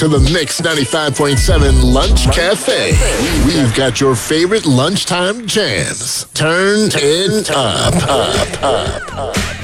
to the Mix 95.7 Lunch Cafe. We've got your favorite lunchtime jams. Turn it up.